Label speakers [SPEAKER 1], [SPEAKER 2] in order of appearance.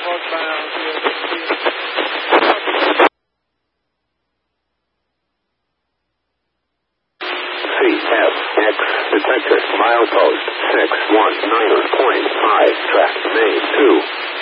[SPEAKER 1] northbound.
[SPEAKER 2] CFX detector, milepost 619.5, track main 2.